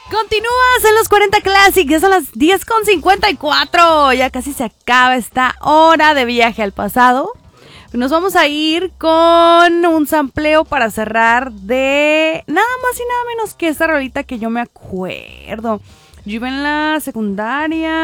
Continúas en los 40 Classic, ya son las 10:54. Ya casi se acaba esta hora de viaje al pasado. Nos vamos a ir con un sampleo para cerrar de nada más y nada menos que esta rolita que yo me acuerdo. Yo iba en la secundaria.